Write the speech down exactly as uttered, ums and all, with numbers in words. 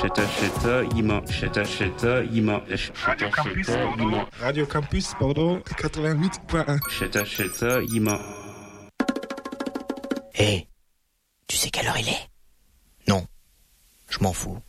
Cheta cheta ima. Cheta cheta ima. Cheta cheta ima. Radio Campus, pardon, quatre-vingt-huit point un. Cheta cheta ima. Hé, hey, tu sais quelle heure il est? Non, je m'en fous.